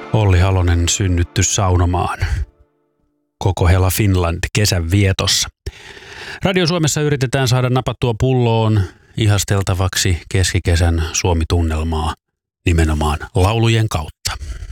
Olli Halonen synnytty saunomaan. Koko Hela Finland kesän vietossa. Radio Suomessa yritetään saada napattua pulloon ihasteltavaksi keskikesän Suomi-tunnelmaa nimenomaan laulujen kautta.